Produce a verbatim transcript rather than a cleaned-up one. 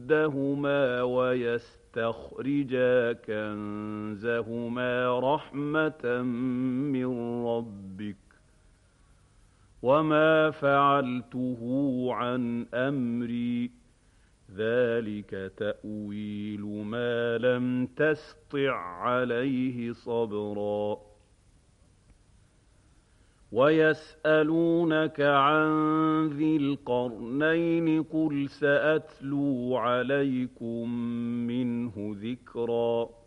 يمدهما ويستخرجا كنزهما رحمة من ربك وما فعلته عن أمري ذلك تأويل ما لم تسطع عليه صبرا ويسألونك عن ذي القرنين قل سأتلو عليكم منه ذكرا